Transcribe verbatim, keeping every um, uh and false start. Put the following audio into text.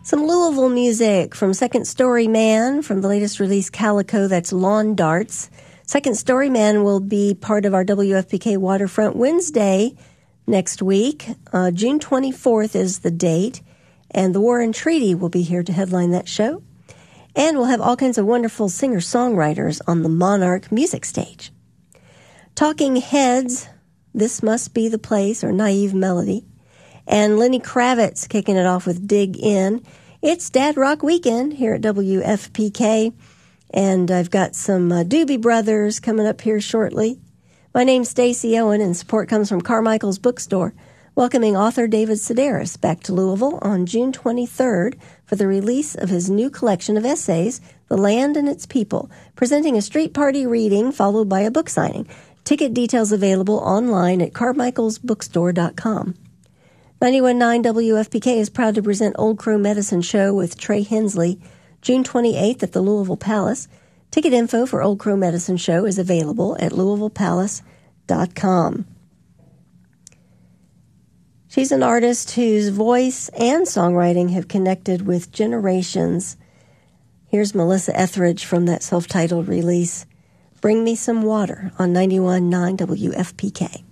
Some Louisville music from Second Story Man from the latest release, Calico, that's Lawn Darts. Second Story Man will be part of our W F P K Waterfront Wednesday next week. Uh, June twenty-fourth is the date, and the War and Treaty will be here to headline that show. And we'll have all kinds of wonderful singer-songwriters on the Monarch Music Stage. Talking Heads, This Must Be the Place, or Naive Melody. And Lenny Kravitz kicking it off with Dig In. It's Dad Rock Weekend here at W F P K, and I've got some uh, Doobie Brothers coming up here shortly. My name's Stacey Owen, and support comes from Carmichael's Bookstore, welcoming author David Sedaris back to Louisville on June twenty-third for the release of his new collection of essays, The Land and Its People, presenting a street party reading followed by a book signing. Ticket details available online at carmichaels bookstore dot com. ninety-one point nine W F P K is proud to present Old Crow Medicine Show with Trey Hensley, June twenty-eighth at the Louisville Palace. Ticket info for Old Crow Medicine Show is available at louisville palace dot com. She's an artist whose voice and songwriting have connected with generations. Here's Melissa Etheridge from that self-titled release, Bring Me Some Water, on ninety-one point nine W F P K.